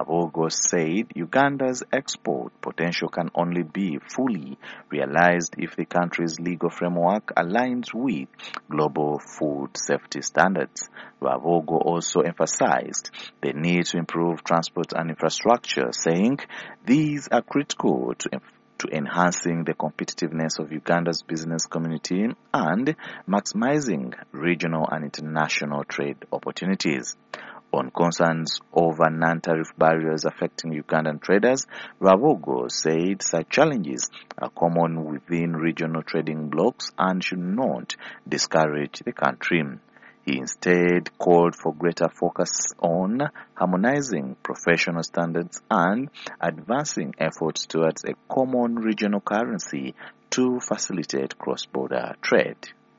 Rwavogo said Uganda's export potential can only be fully realized if the country's legal framework aligns with global food safety standards. Rwavogo also emphasized the need to improve transport and infrastructure, saying these are critical to enhancing the competitiveness of Uganda's business community and maximizing regional and international trade opportunities. On concerns over non-tariff barriers affecting Ugandan traders, Rwavogo said such challenges are common within regional trading blocs and should not discourage the country. He instead called for greater focus on harmonizing professional standards and advancing efforts towards a common regional currency to facilitate cross-border trade.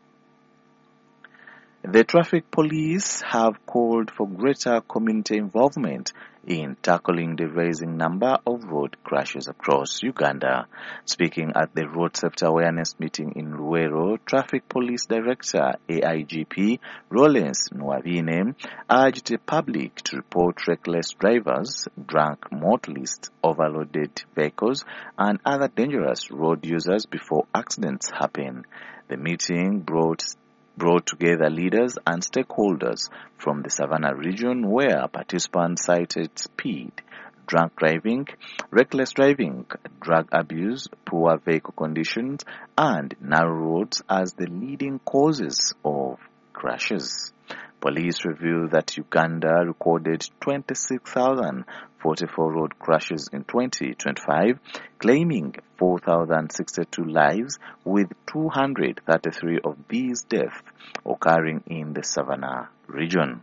The traffic police have called for greater community involvement in tackling the rising number of road crashes across Uganda. Speaking at the Road Safety Awareness meeting in Luwero, Traffic Police Director AIGP Rollins Nwabine urged the public to report reckless drivers, drunk motorists, overloaded vehicles, and other dangerous road users before accidents happen. The meeting brought together leaders and stakeholders from the Savannah region, where participants cited speed, drunk driving, reckless driving, drug abuse, poor vehicle conditions, and narrow roads as the leading causes of crashes. Police revealed that Uganda recorded 26,044 road crashes in 2025, claiming 4,062 lives, with 233 of these deaths occurring in the Savannah region.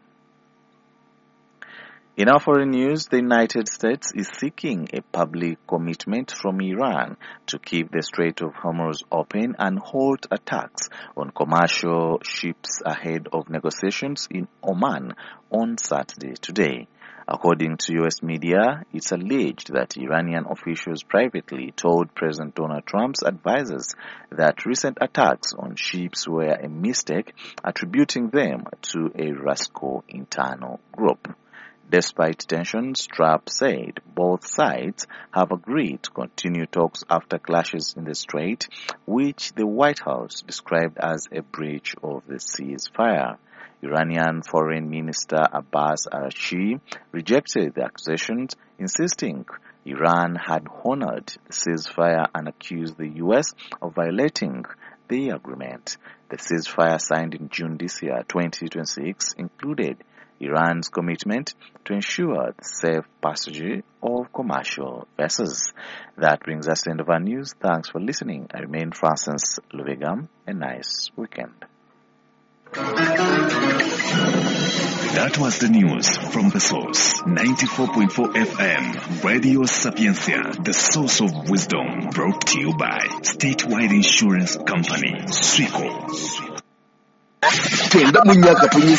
In our foreign news, the United States is seeking a public commitment from Iran to keep the Strait of Hormuz open and halt attacks on commercial ships ahead of negotiations in Oman on Saturday today. According to U.S. media, it's alleged that Iranian officials privately told President Donald Trump's advisors that recent attacks on ships were a mistake, attributing them to a Rasco internal group. Despite tensions, Trump said both sides have agreed to continue talks after clashes in the strait, which the White House described as a breach of the ceasefire. Iranian Foreign Minister Abbas Araghchi rejected the accusations, insisting Iran had honored the ceasefire and accused the U.S. of violating the agreement. The ceasefire signed in June this year, 2026, included Iran's commitment to ensure the safe passage of commercial vessels. That brings us to the end of our news. Thanks for listening. I remain Francis Lubegam. A nice weekend. That was the news from The Source. 94.4 FM, Radio Sapiencia, the source of wisdom. Brought to you by Statewide Insurance Company, Swico. Twenda munyaka